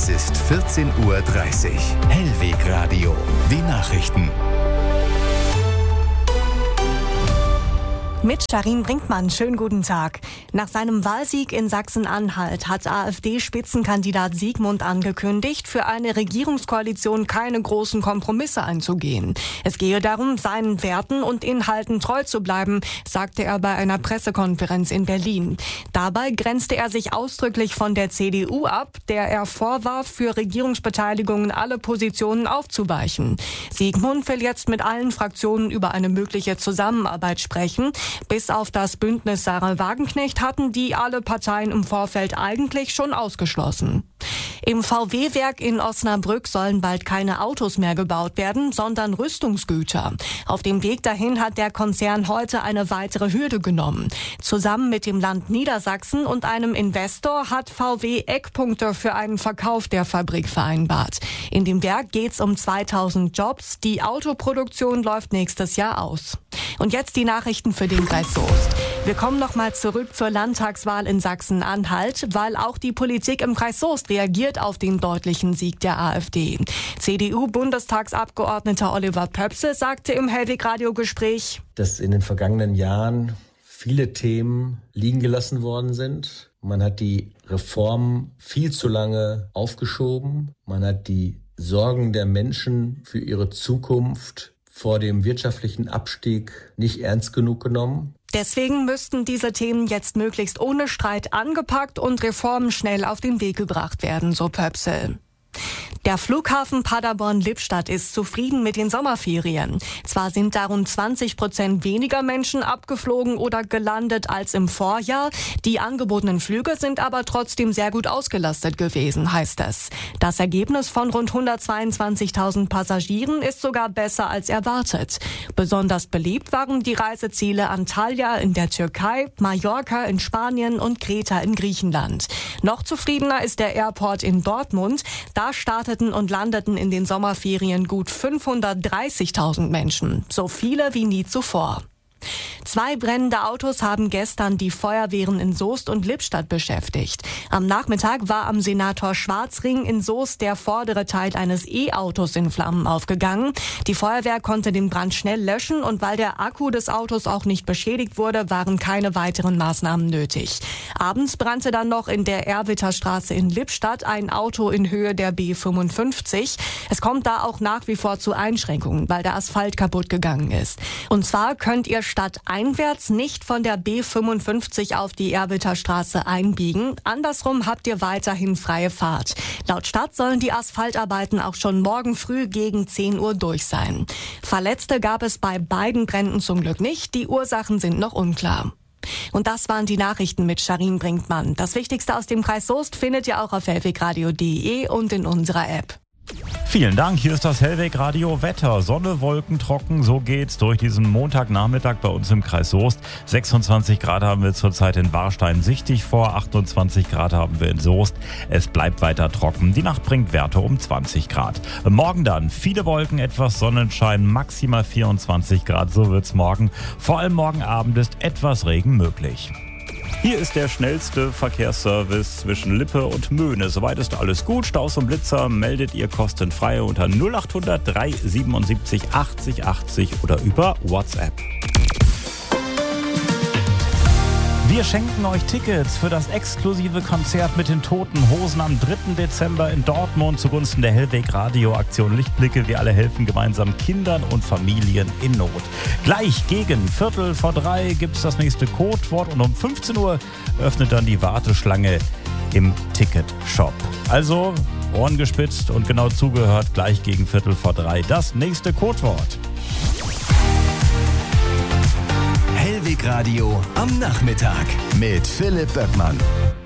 Es ist 14:30 Uhr. Hellweg Radio. Die Nachrichten. Mit Sharin Brinkmann, schönen guten Tag. Nach seinem Wahlsieg in Sachsen-Anhalt hat AfD-Spitzenkandidat Siegmund angekündigt, für eine Regierungskoalition keine großen Kompromisse einzugehen. Es gehe darum, seinen Werten und Inhalten treu zu bleiben, sagte er bei einer Pressekonferenz in Berlin. Dabei grenzte er sich ausdrücklich von der CDU ab, der er vorwarf, für Regierungsbeteiligungen alle Positionen aufzuweichen. Siegmund will jetzt mit allen Fraktionen über eine mögliche Zusammenarbeit sprechen. Bis auf das Bündnis Sarah Wagenknecht hatten die alle Parteien im Vorfeld eigentlich schon ausgeschlossen. Im VW-Werk in Osnabrück sollen bald keine Autos mehr gebaut werden, sondern Rüstungsgüter. Auf dem Weg dahin hat der Konzern heute eine weitere Hürde genommen. Zusammen mit dem Land Niedersachsen und einem Investor hat VW Eckpunkte für einen Verkauf der Fabrik vereinbart. In dem Werk geht es um 2000 Jobs. Die Autoproduktion läuft nächstes Jahr aus. Und jetzt die Nachrichten für den Kreis Soest. Wir kommen nochmal zurück zur Landtagswahl in Sachsen-Anhalt, weil auch die Politik im Kreis Soest reagiert auf den deutlichen Sieg der AfD. CDU-Bundestagsabgeordneter Oliver Pöpsel sagte im Hellweg-Radio-Gespräch, dass in den vergangenen Jahren viele Themen liegen gelassen worden sind. Man hat die Reformen viel zu lange aufgeschoben. Man hat die Sorgen der Menschen für ihre Zukunft vor dem wirtschaftlichen Abstieg nicht ernst genug genommen. Deswegen müssten diese Themen jetzt möglichst ohne Streit angepackt und Reformen schnell auf den Weg gebracht werden, so Pöpsel. Der Flughafen Paderborn-Lippstadt ist zufrieden mit den Sommerferien. Zwar sind da rund 20% weniger Menschen abgeflogen oder gelandet als im Vorjahr. Die angebotenen Flüge sind aber trotzdem sehr gut ausgelastet gewesen, heißt es. Das Ergebnis von rund 122.000 Passagieren ist sogar besser als erwartet. Besonders beliebt waren die Reiseziele Antalya in der Türkei, Mallorca in Spanien und Kreta in Griechenland. Noch zufriedener ist der Airport in Dortmund. Da starteten und landeten in den Sommerferien gut 530.000 Menschen, so viele wie nie zuvor. 2 brennende Autos haben gestern die Feuerwehren in Soest und Lippstadt beschäftigt. Am Nachmittag war am Senator-Schwarz-Ring in Soest der vordere Teil eines E-Autos in Flammen aufgegangen. Die Feuerwehr konnte den Brand schnell löschen und weil der Akku des Autos auch nicht beschädigt wurde, waren keine weiteren Maßnahmen nötig. Abends brannte dann noch in der Erwitterstraße in Lippstadt ein Auto in Höhe der B55. Es kommt da auch nach wie vor zu Einschränkungen, weil der Asphalt kaputt gegangen ist. Und zwar könnt ihr stadteinwärts nicht von der B55 auf die Erwitterstraße einbiegen. Andersrum habt ihr weiterhin freie Fahrt. Laut Stadt sollen die Asphaltarbeiten auch schon morgen früh gegen 10 Uhr durch sein. Verletzte gab es bei beiden Bränden zum Glück nicht. Die Ursachen sind noch unklar. Und das waren die Nachrichten mit Sharin Brinkmann. Das Wichtigste aus dem Kreis Soest findet ihr auch auf hellwegradio.de und in unserer App. Vielen Dank, hier ist das Hellweg Radio Wetter. Sonne, Wolken, trocken, so geht's durch diesen Montagnachmittag bei uns im Kreis Soest. 26 Grad haben wir zurzeit in Warstein-Sichtig vor, 28 Grad haben wir in Soest. Es bleibt weiter trocken. Die Nacht bringt Werte um 20 Grad. Morgen dann viele Wolken, etwas Sonnenschein, maximal 24 Grad, so wird's morgen. Vor allem morgen Abend ist etwas Regen möglich. Hier ist der schnellste Verkehrsservice zwischen Lippe und Möhne. Soweit ist alles gut. Staus und Blitzer meldet ihr kostenfrei unter 0800 377 80 80 oder über WhatsApp. Wir schenken euch Tickets für das exklusive Konzert mit den Toten Hosen am 3. Dezember in Dortmund zugunsten der Hellweg-Radio-Aktion Lichtblicke. Wir alle helfen gemeinsam Kindern und Familien in Not. Gleich gegen 2:45 gibt es das nächste Codewort und um 15 Uhr öffnet dann die Warteschlange im Ticketshop. Also Ohren gespitzt und genau zugehört, gleich gegen 2:45 das nächste Codewort. Hellweg Radio am Nachmittag mit Philipp Böckmann.